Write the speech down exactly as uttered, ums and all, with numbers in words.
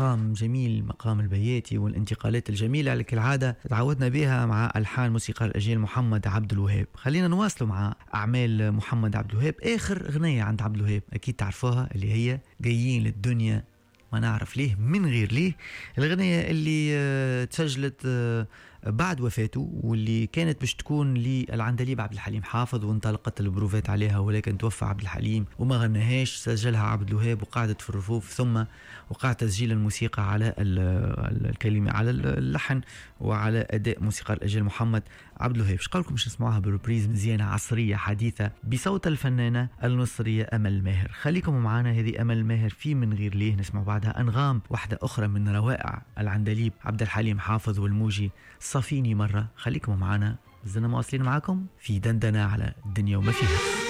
مقام جميل، مقام البياتي والانتقالات الجميلة اللي كالعادة تعودنا بها مع ألحان موسيقار الأجيال محمد عبد الوهاب. خلينا نواصلوا مع أعمال محمد عبد الوهاب. آخر أغنية عند عبد الوهاب أكيد تعرفوها، اللي هي جايين للدنيا ما نعرف ليه من غير ليه. الأغنية اللي تسجلت بعد وفاته، واللي كانت باش تكون للعندليب عبد الحليم حافظ، وانطلقت البروفات عليها، ولكن توفى عبد الحليم وما غناهاش. سجلها عبد الوهاب وقعدت في الرفوف، ثم وقع تسجيل الموسيقى على الكلمة، على اللحن وعلى أداء موسيقار الأجيال محمد عبد الوهاب. شقالكم باش نسمعوها بريبريز مزيانة عصرية حديثة بصوت الفنانة المصرية أمل ماهر. خليكم معنا، هذه أمل ماهر في من غير ليه. نسمع بعدها أنغام، واحدة أخرى من روائع العندليب عبد الحليم حافظ والموجي، صافيني مرة. خليكم معنا، زلنا مواصلين معاكم في دندنة على الدنيا وما فيها.